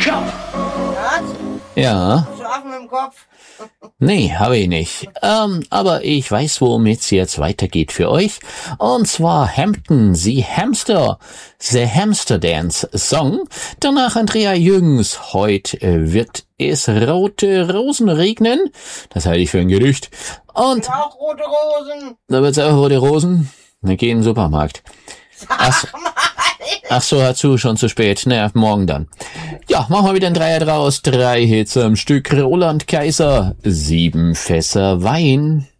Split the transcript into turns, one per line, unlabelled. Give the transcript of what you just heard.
Was?
Ja.
Schlafen im Kopf?
Nee, habe ich nicht. Aber ich weiß, womit es jetzt weitergeht für euch. Und zwar Hampton, The Hamster, The Hamster Dance Song. Danach Andrea Jürgens, heute wird es rote Rosen regnen. Das halte ich für ein Gerücht. Und
Auch rote Rosen.
da wird's auch rote Rosen. Dann geh in den Supermarkt. Ach so, dazu schon zu spät. Naja, morgen dann. Ja, machen wir wieder ein Dreier draus. 3 Hits am Stück. Roland Kaiser, 7 Fässer Wein.